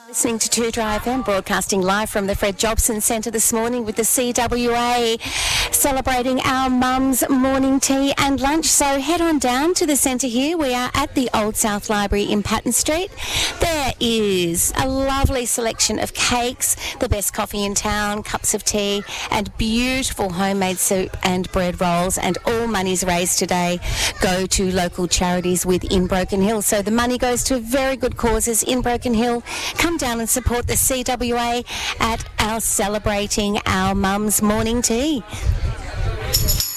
Listening to 2 Dry FM, broadcasting live from the Fred Jobson Centre this morning with the CWA celebrating our mum's morning tea and lunch. So head on down to the centre here. We are at the Old South Library in Patton Street. There is a lovely selection of cakes, the best coffee in town, cups of tea and beautiful homemade soup and bread rolls, and all monies raised today go to local charities within Broken Hill. So the money goes to very good causes in Broken Hill. Come down and support the CWA at our Celebrating Our Mum's Morning Tea.